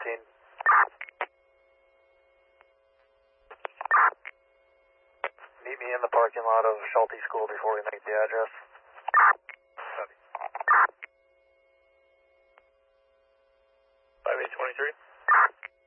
Meet me in the parking lot of Schulte School before we make the address. Copy. 5823.